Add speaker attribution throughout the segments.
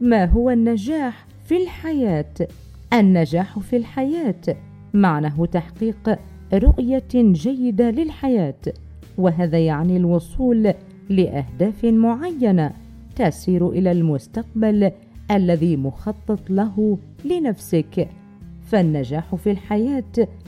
Speaker 1: ما هو النجاح في الحياة؟ النجاح في الحياة معناه تحقيق رؤية جيدة للحياة، وهذا يعني الوصول لأهداف معينة تسير إلى المستقبل الذي مخطط له لنفسك. فالنجاح في الحياة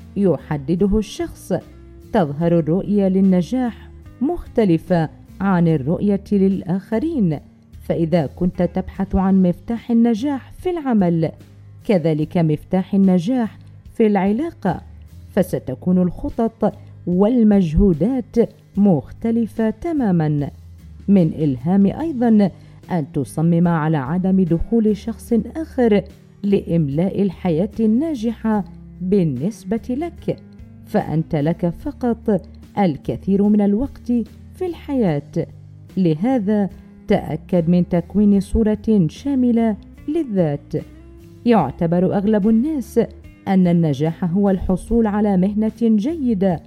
Speaker 1: يحدده الشخص. تظهر الرؤية للنجاح مختلفة عن الرؤية للآخرين، فإذا كنت تبحث عن مفتاح النجاح في العمل، كذلك مفتاح النجاح في العلاقة، فستكون الخطط والمجهودات مختلفة تماما. من الهام أيضا أن تصمم على عدم دخول شخص آخر لإملاء الحياة الناجحة بالنسبة لك، فأنت لك فقط الكثير من الوقت في الحياة. لهذا تأكد من تكوين صورة شاملة للذات. يعتبر أغلب الناس أن النجاح هو الحصول على مهنة جيدة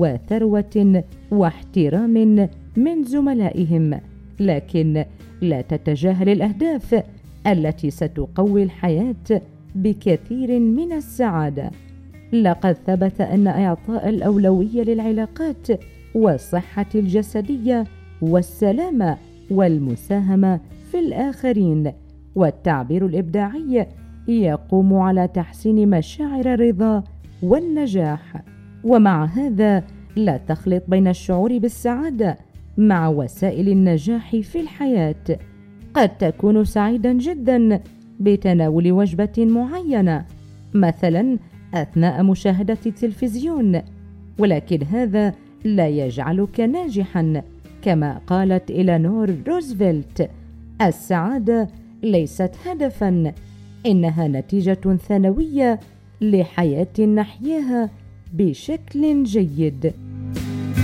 Speaker 1: وثروة واحترام من زملائهم، لكن لا تتجاهل الأهداف التي ستقوي الحياة بكثير من السعادة. لقد ثبت أن إعطاء الأولوية للعلاقات والصحة الجسدية والسلامة والمساهمة في الآخرين والتعبير الإبداعي يقوم على تحسين مشاعر الرضا والنجاح. ومع هذا لا تخلط بين الشعور بالسعادة مع وسائل النجاح في الحياة. قد تكون سعيدا جدا بتناول وجبة معينة، مثلا أثناء مشاهدة التلفزيون، ولكن هذا لا يجعلك ناجحا. كما قالت إلينور روزفلت: السعادة ليست هدفا، إنها نتيجة ثانوية لحياة نحياها بشكل جيد.